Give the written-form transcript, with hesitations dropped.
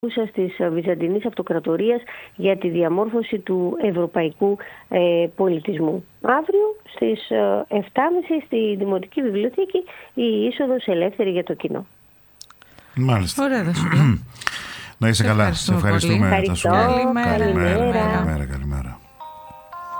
της Βυζαντινής Αυτοκρατορίας για τη διαμόρφωση του ευρωπαϊκού πολιτισμού. Αύριο στις 7.30 στη Δημοτική Βιβλιοθήκη η είσοδος ελεύθερη για το κοινό. Μάλιστα. Ωραία, Δασούλα. Να είσαι καλά. Σε ευχαριστούμε. Καλημέρα. Καλημέρα.